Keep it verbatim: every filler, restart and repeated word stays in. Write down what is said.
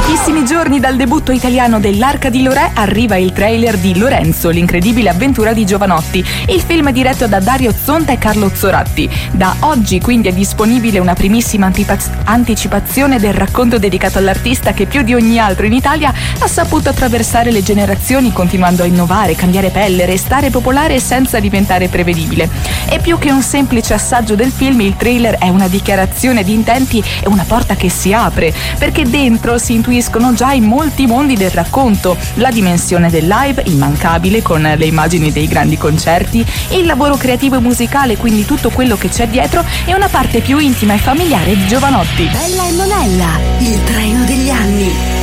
pochissimi giorni dal debutto italiano dell'Arca di Lorè arriva il trailer di Lorenzo, l'incredibile avventura di Jovanotti, il film diretto da Dario Zonta e Carlo Zoratti. Da oggi quindi è disponibile una primissima antipaz- anticipazione del racconto dedicato all'artista che più di ogni altro in Italia ha saputo attraversare le generazioni continuando a innovare, cambiare pelle, restare popolare senza diventare prevedibile. E più che un semplice assaggio del film, il trailer è una dichiarazione di intenti e una porta che si apre, perché dentro si intuiscono già i molti mondi del racconto, la dimensione del live immancabile con le immagini dei grandi concerti, il lavoro creativo e musicale, quindi tutto quello che c'è dietro, e una parte più intima e familiare di Jovanotti. Bella e Monella, il treno degli anni.